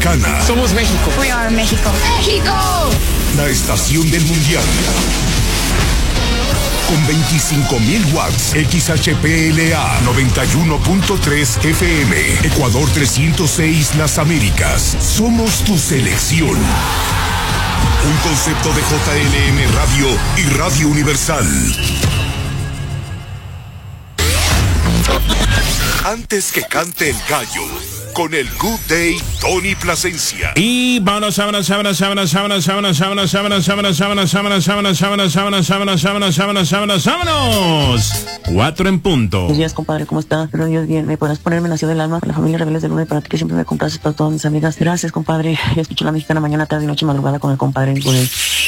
Panamericana. Somos México. We are México. ¡México! La estación del mundial. Con 25.000 watts, XHPLA 91.3 FM, Ecuador 306 Las Américas. Somos tu selección. Un concepto de JLM Radio y Radio Universal. Antes que cante el gallo, con el Good Day, Tony Plasencia. Y vámonos. 4 en punto. Buenos días, compadre, ¿cómo está? Pero Dios bien, ¿me podrás ponerme Nació del Alma? La familia Rebeldes del Lunes, para ti que siempre me compraste para todas mis amigas. Gracias, compadre. Yo escucho La Mexicana mañana, tarde, noche, madrugada con el compadre. Con el